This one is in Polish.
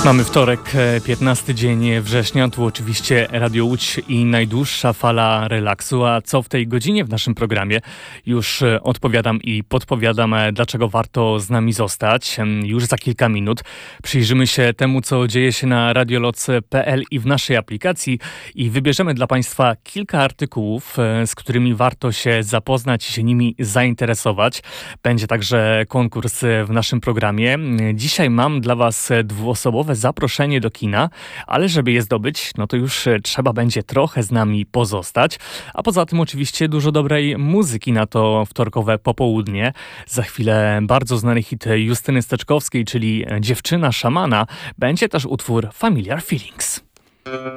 Mamy wtorek, 15 dzień września, tu oczywiście Radio Łódź i najdłuższa fala relaksu, a co w tej godzinie w naszym programie? Już odpowiadam i podpowiadam, dlaczego warto z nami zostać. Już za kilka minut przyjrzymy się temu, co dzieje się na radioloc.pl i w naszej aplikacji i wybierzemy dla Państwa kilka artykułów, z którymi warto się zapoznać i się nimi zainteresować. Będzie także konkurs w naszym programie. Dzisiaj mam dla Was dwuosobowe zaproszenie do kina, ale żeby je zdobyć, no to już trzeba będzie trochę z nami pozostać. A poza tym oczywiście dużo dobrej muzyki na to wtorkowe popołudnie. Za chwilę bardzo znany hit Justyny Steczkowskiej, czyli Dziewczyna szamana. Będzie też utwór Familiar Feelings.